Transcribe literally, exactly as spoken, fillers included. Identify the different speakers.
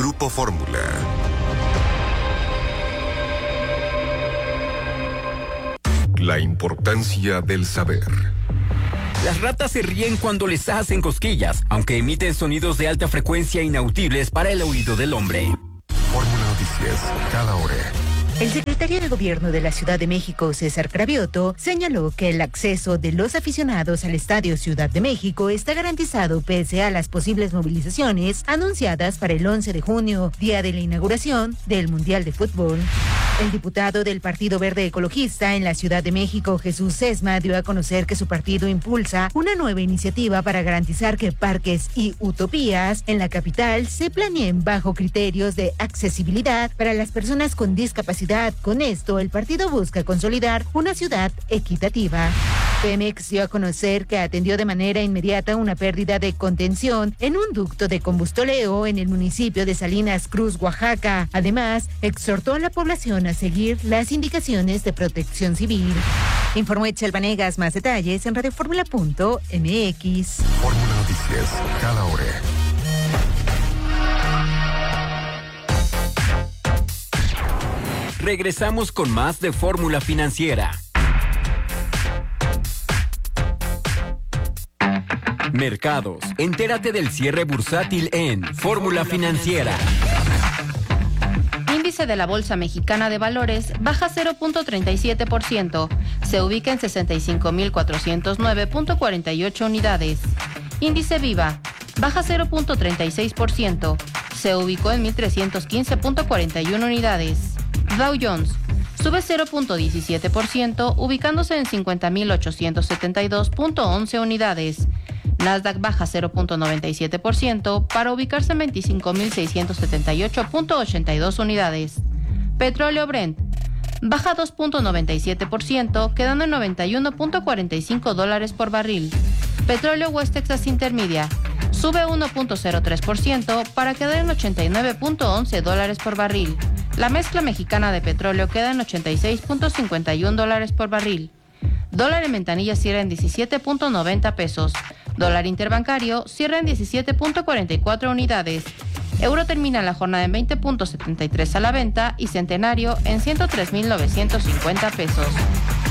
Speaker 1: Grupo Fórmula. La importancia del saber.
Speaker 2: Las ratas se ríen cuando les hacen cosquillas, aunque emiten sonidos de alta frecuencia inaudibles para el oído del hombre.
Speaker 1: Fórmula Noticias, cada hora.
Speaker 3: El secretario de Gobierno de la Ciudad de México, César Cravioto, señaló que el acceso de los aficionados al Estadio Ciudad de México está garantizado pese a las posibles movilizaciones anunciadas para el once de junio, día de la inauguración del Mundial de Fútbol. El diputado del Partido Verde Ecologista en la Ciudad de México, Jesús Sesma, dio a conocer que su partido impulsa una nueva iniciativa para garantizar que parques y utopías en la capital se planeen bajo criterios de accesibilidad para las personas con discapacidad. Con esto, el partido busca consolidar una ciudad equitativa. Pemex dio a conocer que atendió de manera inmediata una pérdida de contención en un ducto de combustoleo en el municipio de Salinas Cruz, Oaxaca. Además, exhortó a la población a seguir las indicaciones de protección civil. Informó Etchel Vanegas. Más detalles en radioformula punto m x.
Speaker 1: Fórmula Noticias, cada hora.
Speaker 2: Regresamos con más de Fórmula Financiera. Mercados. Entérate del cierre bursátil en Fórmula Financiera.
Speaker 4: Índice de la Bolsa Mexicana de Valores baja cero punto treinta y siete por ciento. Se ubica en sesenta y cinco mil cuatrocientos nueve punto cuarenta y ocho unidades. Índice Viva baja cero punto treinta y seis por ciento. Se ubicó en mil trescientos quince punto cuarenta y uno unidades. Dow Jones sube cero punto diecisiete por ciento, ubicándose en cincuenta mil ochocientos setenta y dos punto once unidades. Nasdaq baja cero punto noventa y siete por ciento para ubicarse en veinticinco mil seiscientos setenta y ocho punto ochenta y dos unidades. Petróleo Brent baja dos punto noventa y siete por ciento, quedando en noventa y uno punto cuarenta y cinco dólares por barril. Petróleo West Texas Intermedia sube uno punto cero tres por ciento para quedar en ochenta y nueve punto once dólares por barril. La mezcla mexicana de petróleo queda en ochenta y seis punto cincuenta y uno dólares por barril. Dólar en ventanilla cierra en diecisiete punto noventa pesos. Dólar interbancario cierra en diecisiete punto cuarenta y cuatro unidades. Euro termina la jornada en veinte punto setenta y tres a la venta y centenario en ciento tres mil novecientos cincuenta pesos.